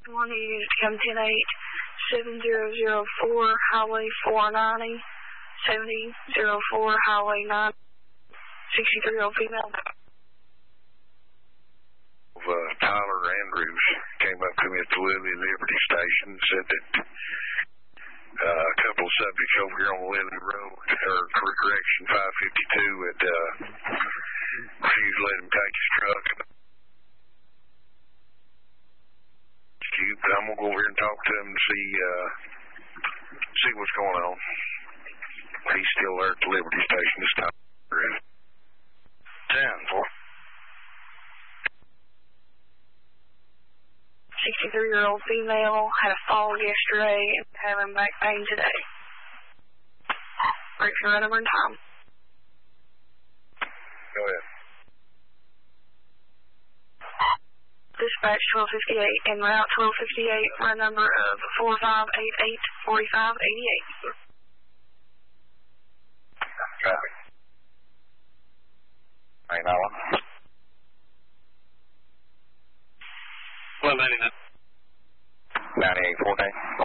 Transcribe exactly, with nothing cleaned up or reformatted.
One needs to come ten eight, seven zero zero four, Highway four ninety, seventy zero four, Highway nine, sixty-three year old female. Uh, Tyler Andrews came up to me at the Lily Liberty Station and said that uh, a couple of subjects over here on Lily Road, or correction five fifty-two, had uh, refused to let him take his truck. I'm going to go over here and talk to him and see, uh, see what's going on. He's still there at the Liberty Station this time. ten four. sixty-three year old female had a fall yesterday and having back pain today. Breaks right over in time. Go ahead. Dispatch twelve fifty-eight, en route twelve fifty-eight, run number of four five eight eight, four five eight eight. Copy. nine oh one. one ninety-nine. ninety-eight fourteen.